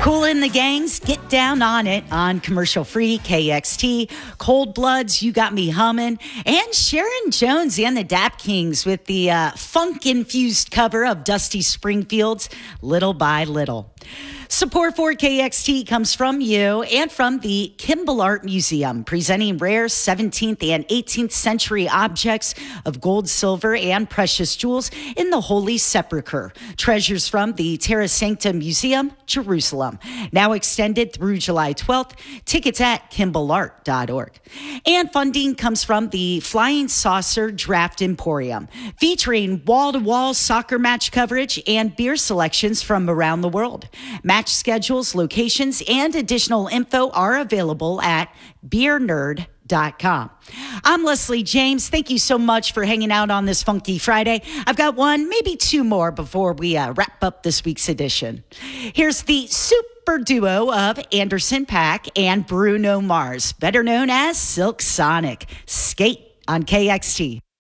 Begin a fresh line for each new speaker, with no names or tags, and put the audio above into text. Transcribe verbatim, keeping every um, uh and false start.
Cool in the gangs, get down on it on commercial-free K X T. Cold Bloods, You Got Me Humming. And Sharon Jones and the Dap Kings with the uh, funk-infused cover of Dusty Springfield's Little by Little. Support for K X T comes from you and from the Kimball Art Museum, presenting rare seventeenth and eighteenth century objects of gold, silver, and precious jewels in the Holy Sepulchre. Treasures from the Terra Sancta Museum, Jerusalem. Now extended through July twelfth. Tickets at kimball art dot org. And funding comes from the Flying Saucer Draft Emporium, featuring wall-to-wall soccer match coverage and beer selections from around the world. Match schedules, locations, and additional info are available at beer nerd dot com. I'm Leslie James. Thank you so much for hanging out on this Funky Friday. I've got one, maybe two more before we uh, wrap up this week's edition. Here's the super duo of Anderson .Paak and Bruno Mars, better known as Silk Sonic. Skate on K X T.